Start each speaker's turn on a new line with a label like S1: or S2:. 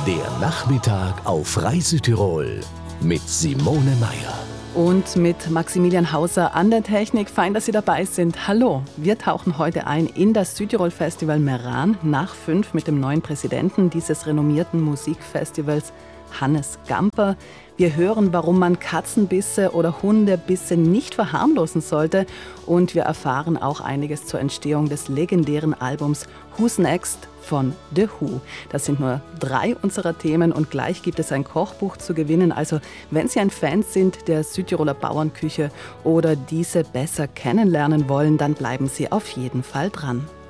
S1: Der Nachmittag auf Reise Tirol mit Simone Meier.
S2: Und mit Maximilian Hauser an der Technik. Fein, dass Sie dabei sind. Hallo, wir tauchen heute ein in das Südtirol-Festival Meran nach 5 mit dem neuen Präsidenten dieses renommierten Musikfestivals, Hannes Gamper. Wir hören, warum man Katzenbisse oder Hundebisse nicht verharmlosen sollte. Und wir erfahren auch einiges zur Entstehung des legendären Albums Who's Next von The Who. Das sind nur 3 unserer Themen und gleich gibt es ein Kochbuch zu gewinnen. Also wenn Sie ein Fan sind der Südtiroler Bauernküche oder diese besser kennenlernen wollen, dann bleiben Sie auf jeden Fall dran.